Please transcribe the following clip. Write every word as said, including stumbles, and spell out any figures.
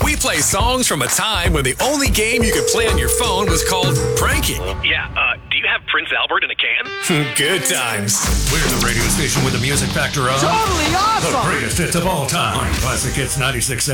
We play songs from a time when the only game you could play on your phone was called pranking. Yeah, uh, do you have Prince Albert in a can? Good times. We're the radio station with the music factor of Totally awesome! the greatest hits of all time. Classic Hits ninety-six point seven.